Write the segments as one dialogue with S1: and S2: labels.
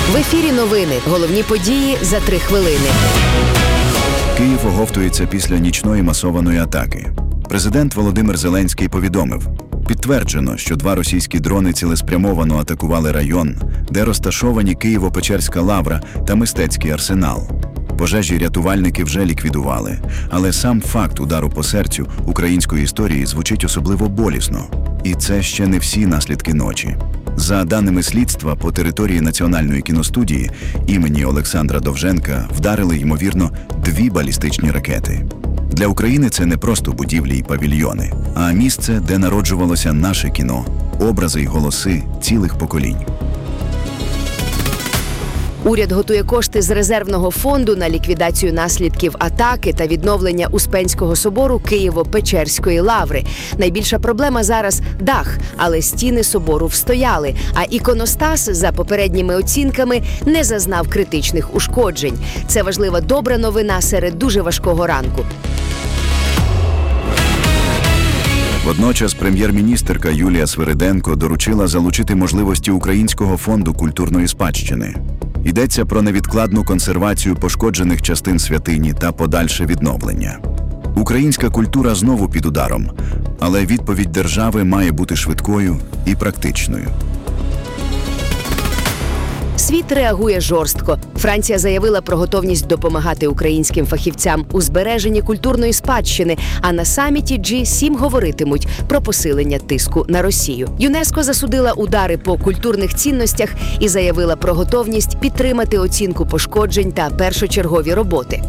S1: В ефірі новини. Головні події за 3 хвилини.
S2: Київ оговтується після нічної масованої атаки. Президент Володимир Зеленський повідомив: підтверджено, що 2 російські дрони цілеспрямовано атакували район, де розташовані Києво-Печерська лавра та мистецький арсенал. Пожежі рятувальники вже ліквідували, але сам факт удару по серцю української історії звучить особливо болісно. І це ще не всі наслідки ночі. За даними слідства, по території Національної кіностудії імені Олександра Довженка вдарили, ймовірно, 2 балістичні ракети. Для України це не просто будівлі й павільйони, а місце, де народжувалося наше кіно, образи й голоси цілих поколінь.
S1: Уряд готує кошти з резервного фонду на ліквідацію наслідків атаки та відновлення Успенського собору Києво-Печерської лаври. Найбільша проблема зараз – дах, але стіни собору встояли, а іконостас, за попередніми оцінками, не зазнав критичних ушкоджень. Це важлива добра новина серед дуже важкого ранку.
S2: Водночас прем'єр-міністерка Юлія Свириденко доручила залучити можливості Українського фонду культурної спадщини. Йдеться про невідкладну консервацію пошкоджених частин святині та подальше відновлення. Українська культура знову під ударом, але відповідь держави має бути швидкою і практичною.
S1: Світ реагує жорстко. Франція заявила про готовність допомагати українським фахівцям у збереженні культурної спадщини, а на саміті G7 говоритимуть про посилення тиску на Росію. ЮНЕСКО засудила удари по культурних цінностях і заявила про готовність підтримати оцінку пошкоджень та першочергові роботи.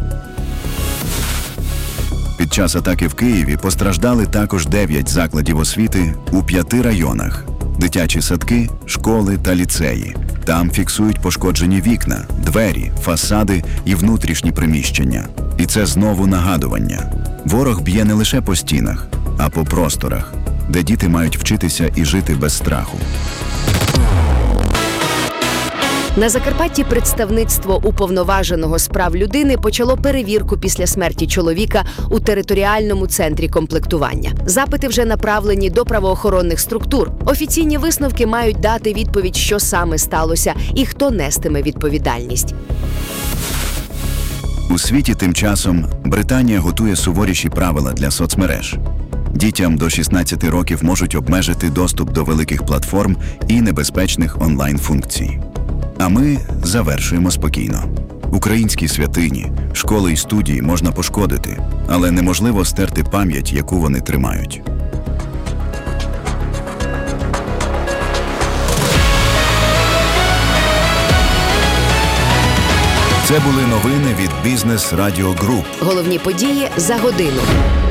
S2: Під час атаки в Києві постраждали також 9 закладів освіти у 5 районах. Дитячі садки, школи та ліцеї. Там фіксують пошкоджені вікна, двері, фасади і внутрішні приміщення. І це знову нагадування. Ворог б'є не лише по стінах, а по просторах, де діти мають вчитися і жити без страху.
S1: На Закарпатті представництво Уповноваженого з прав людини почало перевірку після смерті чоловіка у територіальному центрі комплектування. Запити вже направлені до правоохоронних структур. Офіційні висновки мають дати відповідь, що саме сталося і хто нестиме відповідальність.
S2: У світі тим часом Британія готує суворіші правила для соцмереж. Дітям до 16 років можуть обмежити доступ до великих платформ і небезпечних онлайн-функцій. А ми завершуємо спокійно. Українські святині, школи і студії можна пошкодити, але неможливо стерти пам'ять, яку вони тримають. Це були новини від Бізнес Радіо Груп.
S1: Головні події за годину.